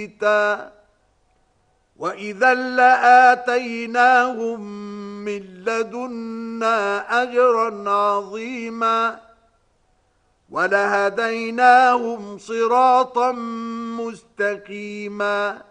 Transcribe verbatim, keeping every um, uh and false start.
وإذا لآتيناهم من لدنا أجرا عظيما ولهديناهم صراطا مستقيما